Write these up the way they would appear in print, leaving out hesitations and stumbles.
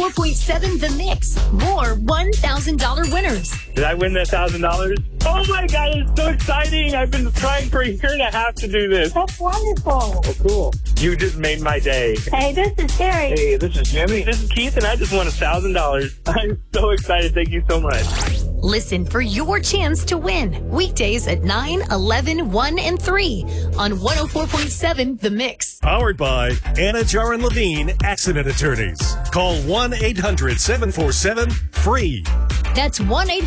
104.7 The Mix. More $1,000 winners. Did I win the $1,000? Oh my God, it's so exciting. I've been trying for a year and a half to do this. That's wonderful. Oh, cool. You just made my day. Hey, this is Terry. Hey, this is Jimmy. This is Keith, and I just won $1,000. I'm so excited. Thank you so much. Listen for your chance to win. Weekdays at 9, 11, 1, and 3 on 104.7 The Mix. Powered by Anna Jar and Levine Accident Attorneys. Call 1-800-747-FREE. That's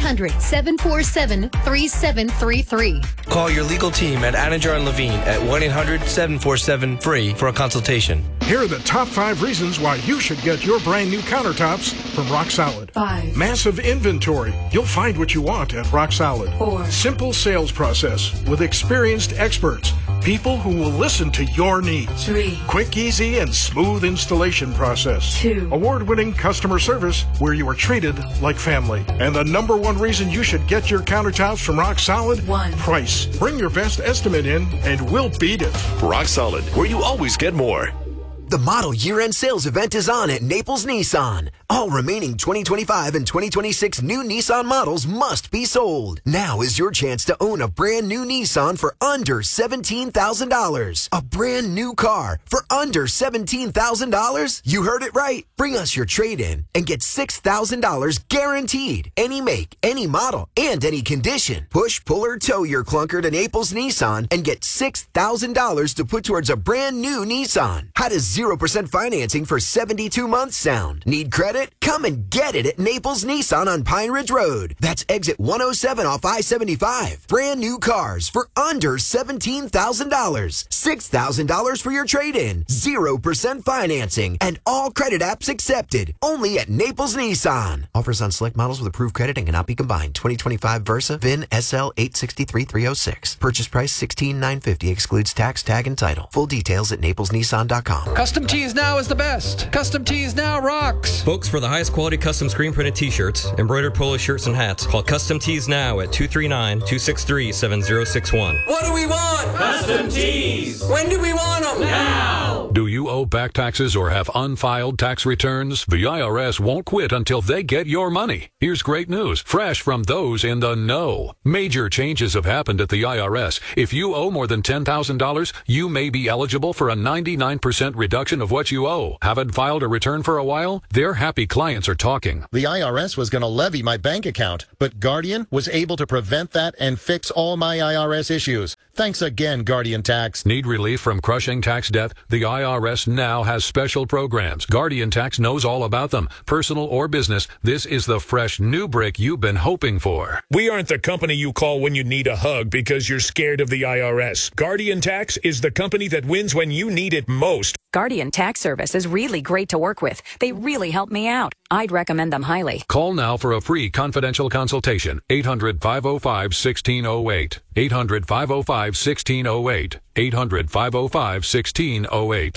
1-800-747-3733. Call your legal team at Anna Jar and Levine at 1-800-747-FREE for a consultation. Here are the top 5 reasons why you should get your brand new countertops from Rock Solid. 5. Massive inventory. You'll find what you want at Rock Solid. 4. Simple sales process with experienced experts. People who will listen to your needs. 3. Quick, easy, and smooth installation process. 2. Award-winning customer service where you are treated like family. And the number 1 reason you should get your countertops from Rock Solid? 1. Price. Bring your best estimate in and we'll beat it. Rock Solid, where you always get more. The model year-end sales event is on at Naples Nissan. All remaining 2025 and 2026 new Nissan models must be sold. Now is your chance to own a brand new Nissan for under $17,000. A brand new car for under $17,000? You heard it right. Bring us your trade-in and get $6,000 guaranteed. Any make, any model, and any condition. Push, pull, or tow your clunker to Naples Nissan and get $6,000 to put towards a brand new Nissan. How does 0% financing for 72 months sound? Need credit? Come and get it at Naples Nissan on Pine Ridge Road. That's exit 107 off I-75. Brand new cars for under $17,000. $6,000 for your trade-in. 0% financing. And all credit apps accepted. Only at Naples Nissan. Offers on select models with approved credit and cannot be combined. 2025 Versa, VIN SL 863306. Purchase price $16,950. Excludes tax, tag, and title. Full details at naplesnissan.com. Custom Tees Now is the best. Custom Tees Now rocks. Folks, for the highest quality custom screen printed t-shirts, embroidered polo shirts, and hats, call Custom Tees Now at 239-263-7061. What do we want? Custom Tees. When do we want them? Now. Do you owe back taxes or have unfiled tax returns? The IRS won't quit until they get your money. Here's great news, fresh from those in the know. Major changes have happened at the IRS. If you owe more than $10,000, you may be eligible for a 99% reduction of what you owe. Haven't filed a return for a while? Their happy clients are talking. The IRS was going to levy my bank account, but Guardian was able to prevent that and fix all my IRS issues. Thanks again, Guardian Tax. Need relief from crushing tax debt? The IRS now has special programs. Guardian Tax knows all about them. Personal or business, this is the fresh new brick you've been hoping for. We aren't the company you call when you need a hug because you're scared of the IRS. Guardian Tax is the company that wins when you need it most. Guardian Tax Service is really great to work with. They really help me out. I'd recommend them highly. Call now for a free confidential consultation. 800-505-1608. 800-505-1608. 800-505-1608.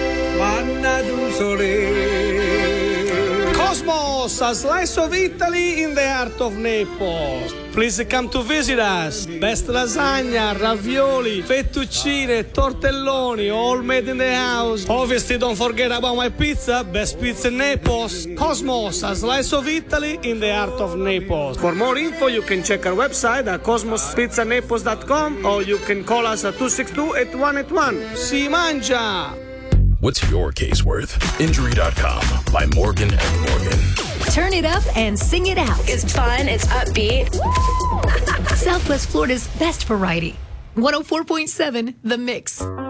Cosmos, a slice of Italy in the heart of Naples. Please come to visit us. Best lasagna, ravioli, fettuccine, tortelloni, all made in the house. Obviously, don't forget about my pizza. Best pizza in Naples. Cosmos, a slice of Italy in the heart of Naples. For more info, you can check our website at cosmospizzanaples.com or you can call us at 262-8181. Si mangia! What's your case worth? Injury.com by Morgan & Morgan. Turn it up and sing it out. It's fun. It's upbeat. Southwest Florida's best variety. 104.7 The Mix.